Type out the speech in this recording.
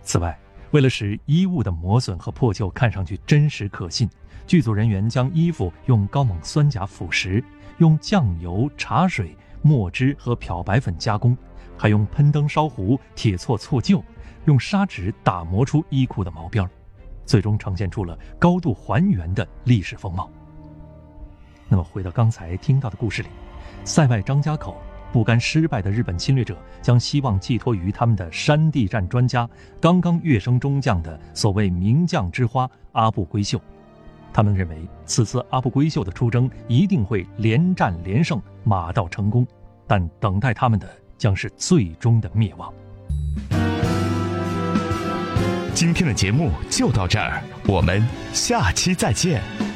此外，为了使衣物的磨损和破旧看上去真实可信，剧组人员将衣服用高锰酸钾腐蚀，用酱油、茶水、墨汁和漂白粉加工，还用喷灯烧糊、铁锉错旧，用砂纸打磨出衣裤的毛边，最终呈现出了高度还原的历史风貌。那么回到刚才听到的故事里，塞外张家口不甘失败的日本侵略者将希望寄托于他们的山地战专家，刚刚跃升中将的所谓名将之花阿部规秀。他们认为此次阿部规秀的出征一定会连战连胜，马到成功，但等待他们的将是最终的灭亡。 今天的节目就到这儿，我们下期再见。